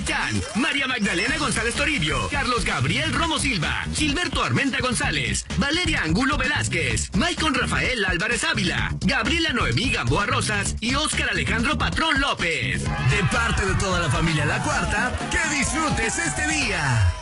Chan, María Magdalena González Toribio, Carlos Gabriel Romo Silva, Gilberto Armenta González, Valeria Angulo Velázquez, Maicon Rafael Álvarez Ávila, Gabriela Noemí Gamboa Rosas y Óscar Alejandro Patrón López. De parte de toda la familia La Cuarta, que disfrutes este día.